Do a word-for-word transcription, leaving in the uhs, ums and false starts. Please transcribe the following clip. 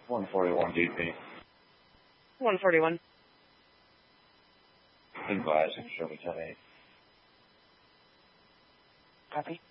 one forty-one D P. one forty-one. Advising, show me ten eight. Copy.